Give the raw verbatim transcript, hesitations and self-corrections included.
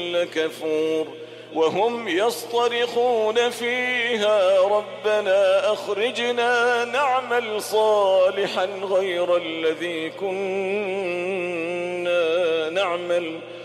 لكفور وهم يصطرخون فيها ربنا أخرجنا نعمل صالحا غير الذي كنا نعمل